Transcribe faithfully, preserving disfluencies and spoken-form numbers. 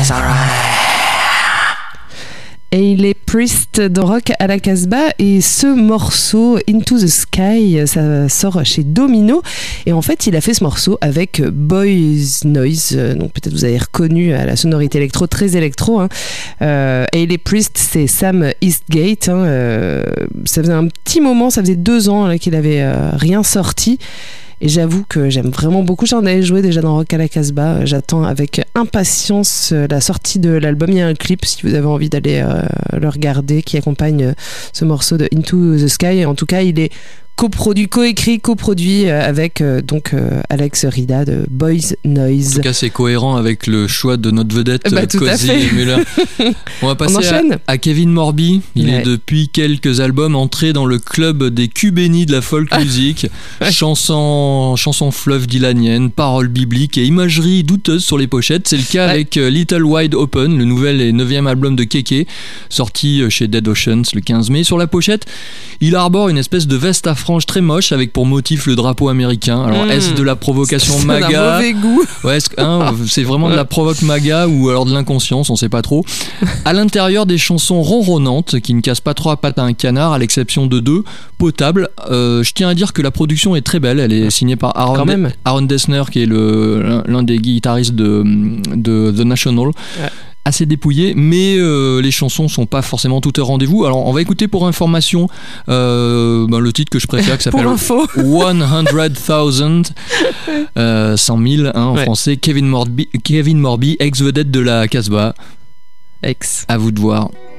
It's alright. Et il est Priest dans Rock à la Casbah, et ce morceau Into the Sky, ça sort chez Domino, et en fait il a fait ce morceau avec Boys Noise, donc peut-être vous avez reconnu à la sonorité électro, très électro, hein. euh, et les Priest, c'est Sam Eastgate, hein. euh, ça faisait un petit moment, ça faisait deux ans là, qu'il avait euh, rien sorti. Et j'avoue que j'aime vraiment beaucoup. J'en avais joué déjà dans Rock à la Casbah. J'attends avec impatience la sortie de l'album. Il y a un clip, si vous avez envie d'aller euh, le regarder, qui accompagne ce morceau de Into the Sky. En tout cas, il est coproduit, coécrit, coproduit avec euh, donc euh, Alex Rida de Boys Noise. En tout cas, c'est cohérent avec le choix de notre vedette, bah, Cozy Muller. On va passer On à, à Kevin Morby. Il ouais. est depuis quelques albums entré dans le club des culs bénis de la folk music. ouais. Chansons, chansons fleuve dylaniennes, paroles bibliques et imagerie douteuse sur les pochettes. C'est le cas ouais. avec Little Wide Open, le nouvel et neuvième album de Kéké, sorti chez Dead Oceans le quinze mai. Sur la pochette, il arbore une espèce de veste à franges très moche avec pour motif le drapeau américain. Alors mmh. est-ce de la provocation c'est MAGA? C'est un mauvais goût. Ouais, hein, c'est vraiment de la provoque MAGA ou alors de l'inconscience, on sait pas trop. À l'intérieur, des chansons ronronnantes qui ne cassent pas trop à pattes à un canard, à l'exception de deux, potables. Euh, je tiens à dire que la production est très belle. Elle est signée par Aaron, De- Aaron Dessner, qui est le, l'un des guitaristes de, de The National. Ouais. Assez dépouillé, mais euh, les chansons sont pas forcément toutes au rendez-vous. Alors on va écouter pour information euh, ben, le titre que je préfère qui s'appelle one hundred thousand, euh, cent mille hein, en ouais. français. Kevin Morby, Kevin Morby, ex-vedette de la Casbah. Ex. À vous de voir.